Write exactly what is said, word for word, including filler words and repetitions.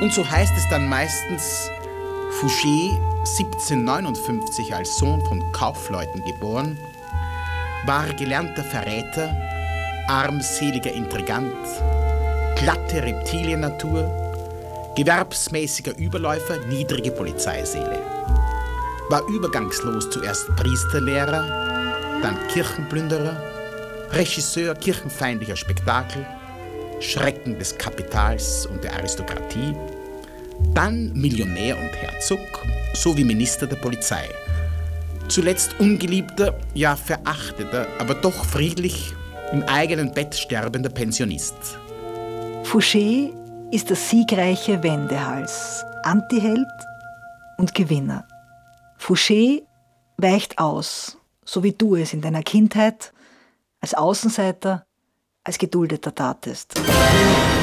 Und so heißt es dann meistens, Fouché, siebzehnhundertneunundfünfzig als Sohn von Kaufleuten geboren, war gelernter Verräter, armseliger Intrigant, glatte Reptiliennatur, gewerbsmäßiger Überläufer, niedrige Polizeiseele. War übergangslos zuerst Priesterlehrer, dann Kirchenplünderer, Regisseur kirchenfeindlicher Spektakel, Schrecken des Kapitals und der Aristokratie, dann Millionär und Herzog sowie Minister der Polizei. Zuletzt ungeliebter, ja verachteter, aber doch friedlich im eigenen Bett sterbender Pensionist. Fouché ist der siegreiche Wendehals, Antiheld und Gewinner. Fouché weicht aus, so wie du es in deiner Kindheit als Außenseiter, als Geduldeter tatest.